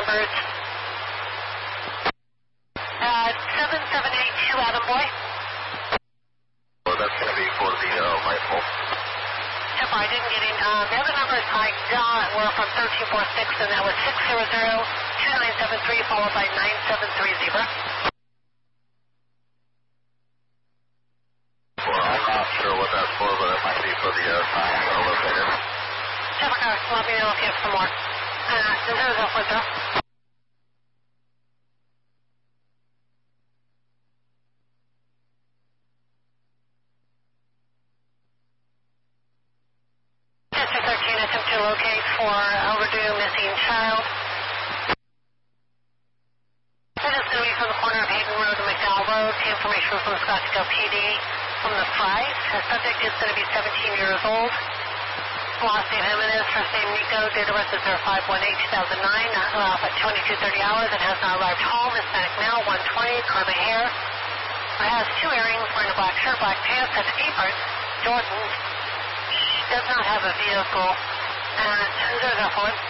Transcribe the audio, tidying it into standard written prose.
numbers. 7782 Adam Boy. Well, that's going to be for the rifle. Yep, I didn't get in. The other numbers I got were from 1346, and that was 600-2973 followed by 973 Zebra. Well, I'm not sure what that's for, but it might be for the triangle locator. Check my car. Let me know if you have some more. 0040. Attempt to locate for overdue missing child. That is going to be from the corner of Hayden Road and McDowell Road. Information from the Scottsdale PD from the Fries. The subject is going to be 17 years old. Last name Jimenez, first name Nico, date of birth is 05/18/2009, off at 22:30 hours and has not arrived home. Hispanic male, 120, carbon hair. Has 2 earrings, wearing a black shirt, black pants, and apron. Jordan does not have a vehicle. 004.